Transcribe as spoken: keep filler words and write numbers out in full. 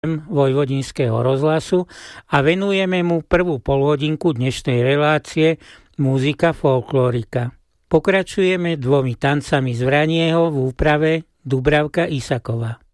Vojvodinského rozhlasu a venujeme mu prvú polhodinku dnešnej relácie Muzika folklórika. Pokračujeme dvomi tancami z Vranieho v úprave Dubravka Isaková.